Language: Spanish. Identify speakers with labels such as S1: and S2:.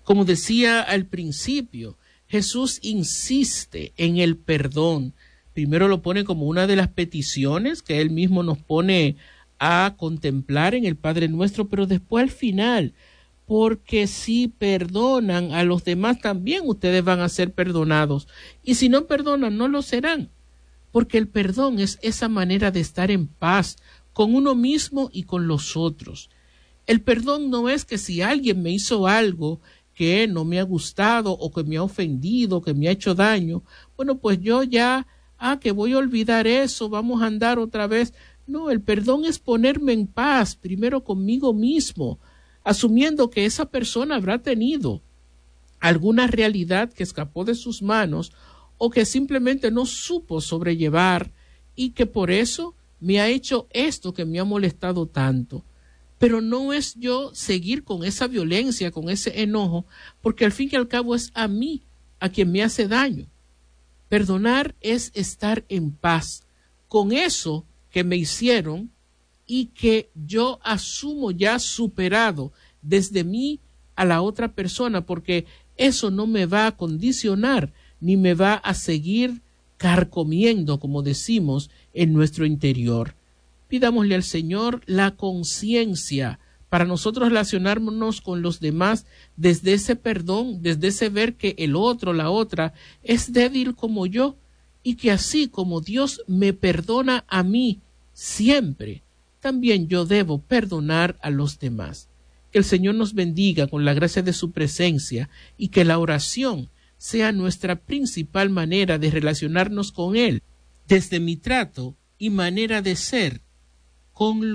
S1: Como decía al principio, Jesús insiste en el perdón. Primero lo pone como una de las peticiones que Él mismo nos pone a contemplar en el Padre Nuestro, pero después al final, porque si perdonan a los demás, también ustedes van a ser perdonados. Y si no perdonan, no lo serán. Porque el perdón es esa manera de estar en paz con uno mismo y con los otros. El perdón no es que si alguien me hizo algo que no me ha gustado o que me ha ofendido, que me ha hecho daño, bueno, pues yo ya, que voy a olvidar eso, vamos a andar otra vez. No, el perdón es ponerme en paz primero conmigo mismo, asumiendo que esa persona habrá tenido alguna realidad que escapó de sus manos o que simplemente no supo sobrellevar y que por eso me ha hecho esto que me ha molestado tanto. Pero no es yo seguir con esa violencia, con ese enojo, porque al fin y al cabo es a mí a quien me hace daño. Perdonar es estar en paz con eso que me hicieron y que yo asumo ya superado desde mí a la otra persona, porque eso no me va a condicionar ni me va a seguir carcomiendo, como decimos, en nuestro interior. Pidámosle al Señor la conciencia para nosotros relacionarnos con los demás desde ese perdón, desde ese ver que el otro, la otra, es débil como yo y que así como Dios me perdona a mí siempre, también yo debo perdonar a los demás. Que el Señor nos bendiga con la gracia de su presencia y que la oración sea nuestra principal manera de relacionarnos con Él, desde mi trato y manera de ser con